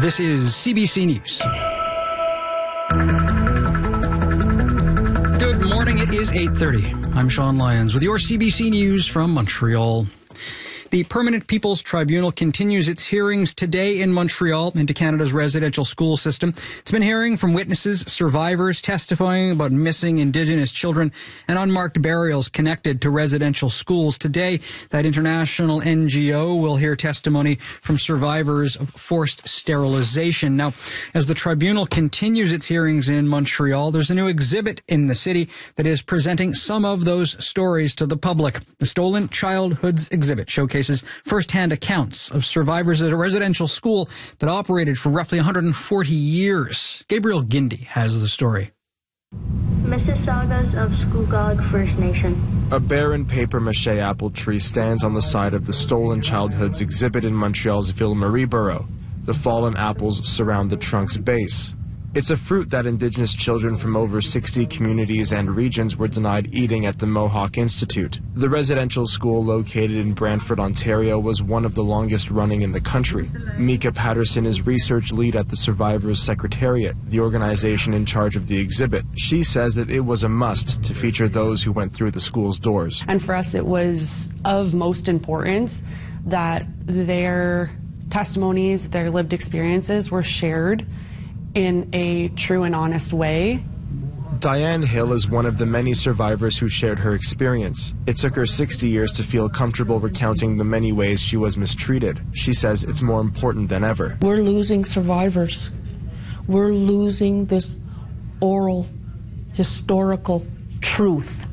This is CBC News. Good morning. It is 8:30. I'm Sean Lyons with your CBC News from Montreal. The Permanent People's Tribunal continues its hearings today in Montreal into Canada's residential school system. It's been hearing from witnesses, survivors testifying about missing Indigenous children and unmarked burials connected to residential schools. Today, that international NGO will hear testimony from survivors of forced sterilization. Now, as the tribunal continues its hearings in Montreal, there's a new exhibit in the city that is presenting some of those stories to the public. The Stolen Childhoods exhibit showcases first-hand accounts of survivors at a residential school that operated for roughly 140 years. Gabriel Gindi has the story. Mississaugas of Scugog First Nation. A barren papier-mâché apple tree stands on the side of the Stolen Childhoods exhibit in Montreal's Ville-Marie borough. The fallen apples surround the trunk's base. It's a fruit that Indigenous children from over 60 communities and regions were denied eating at the Mohawk Institute. The residential school located in Brantford, Ontario, was one of the longest running in the country. Mika Patterson is research lead at the Survivors Secretariat, the organization in charge of the exhibit. She says that it was a must to feature those who went through the school's doors. And for us, it was of most importance that their testimonies, their lived experiences were shared in a true and honest way. Diane Hill is one of the many survivors who shared her experience. It took her 60 years to feel comfortable recounting the many ways she was mistreated. She says it's more important than ever. We're losing survivors. We're losing this oral, historical truth